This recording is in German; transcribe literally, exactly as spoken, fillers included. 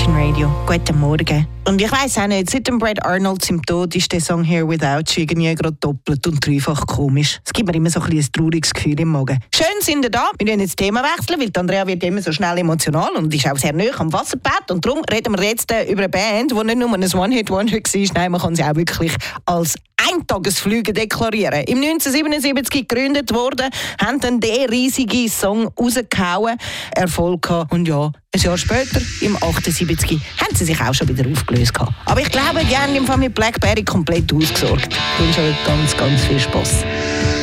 Virgin Radio. Guten Morgen. Und ich weiss auch nicht, seit dem Brad Arnold im Tod ist der Song «Here Without You» irgendwie gerade doppelt und dreifach komisch. Es gibt mir immer so ein, ein trauriges Gefühl im Magen. Schön sind ihr da. Wir werden jetzt das Thema wechseln, weil Andrea wird immer so schnell emotional und ist auch sehr nahe am Wasserbett. Und darum reden wir jetzt äh, über eine Band, die nicht nur ein One-Hit-Wonder war, nein, man kann sie auch wirklich als Eintagesflüge deklarieren. Im neunzehnhundertsiebenundsiebzig gegründet worden, haben dann den riesigen Song rausgehauen, Erfolg gehabt. Und ja, ein Jahr später, im achtundsiebzig, haben sie sich auch schon wieder aufgelöst gehabt. Aber ich glaube, die haben im Fall mit Blackberry komplett ausgesorgt. Ich wünsche euch ganz, ganz viel Spass.